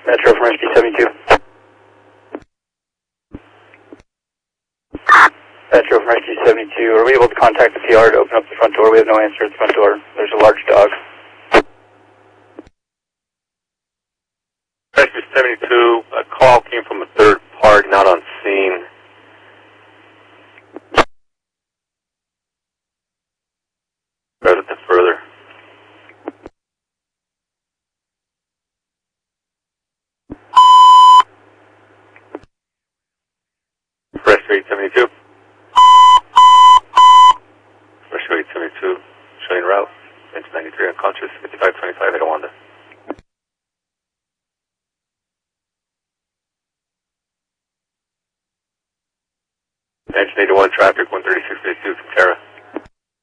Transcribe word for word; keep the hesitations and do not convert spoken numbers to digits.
Metro from Rescue seventy-two. Metro from Rescue seventy-two. Are we able to contact the P R to open up the front door? We have no answer at the front door. There's a large dog. Rescue seventy-two, a call came from a third party, not on scene. Rather than further. Rescue eight seventy-two. Rescue eight seventy-two, showing route. Bench ninety-three unconscious, fifty-five twenty-five, Edawanda. Bench eighty-one traffic.